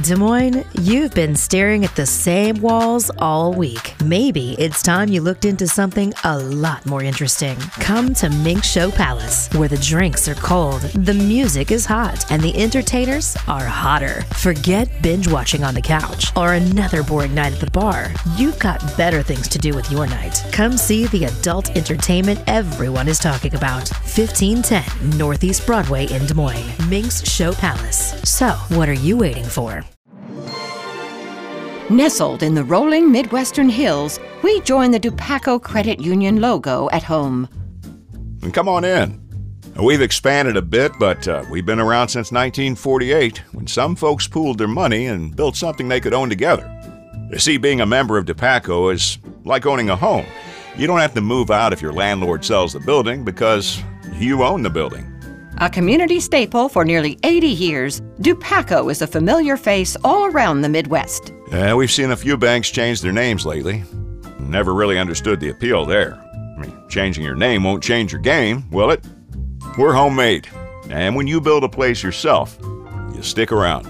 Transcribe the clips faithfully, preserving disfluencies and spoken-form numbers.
Des Moines, you've been staring at the same walls all week. Maybe it's time you looked into something a lot more interesting. Come to Mink Show Palace, where the drinks are cold, the music is hot, and the entertainers are hotter. Forget binge watching on the couch or another boring night at the bar. You've got better things to do with your night. Come see the adult entertainment everyone is talking about. fifteen ten Northeast Broadway in Des Moines. Mink's Show Palace. So, what are you waiting for? Nestled in the rolling Midwestern hills, we join the Dupaco Credit Union logo at home. And come on in. We've expanded a bit, but uh, we've been around since nineteen forty-eight, when some folks pooled their money and built something they could own together. You see, being a member of Dupaco is like owning a home. You don't have to move out if your landlord sells the building because you own the building. A community staple for nearly eighty years, Dupaco is a familiar face all around the Midwest. Yeah, we've seen a few banks change their names lately. Never really understood the appeal there. I mean, changing your name won't change your game, will it? We're homemade. And when you build a place yourself, you stick around.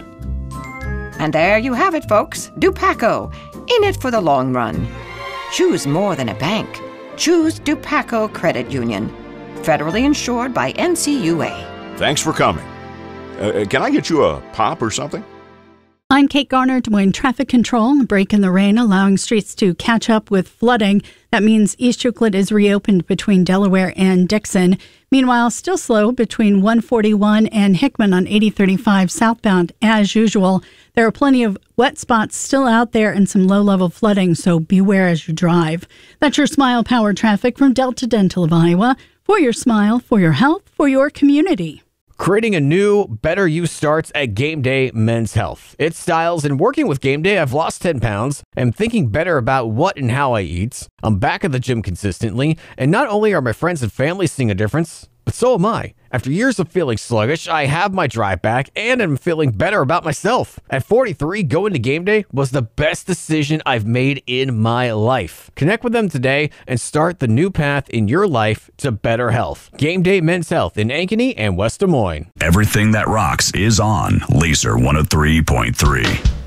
And there you have it, folks. Dupaco, in it for the long run. Choose more than a bank. Choose Dupaco Credit Union. Federally insured by N C U A. Thanks for coming. Uh, can I get you a pop or something? I'm Kate Garner, Des Moines Traffic Control. A break in the rain allowing streets to catch up with flooding. That means East Euclid is reopened between Delaware and Dixon. Meanwhile, still slow between one forty-one and Hickman on eighty thirty-five southbound as usual. There are plenty of wet spots still out there and some low-level flooding, so beware as you drive. That's your Smile Power traffic from Delta Dental of Iowa. For your smile, for your health, for your community. Creating a new, better you starts at Game Day Men's Health. It's styles, and working with Game Day, I've lost ten pounds. I'm thinking better about what and how I eat. I'm back at the gym consistently, and not only are my friends and family seeing a difference, but so am I. After years of feeling sluggish, I have my drive back, and I'm feeling better about myself. At forty-three, going to Game Day was the best decision I've made in my life. Connect with them today and start the new path in your life to better health. Game Day Men's Health in Ankeny and West Des Moines. Everything that rocks is on Laser one oh three point three.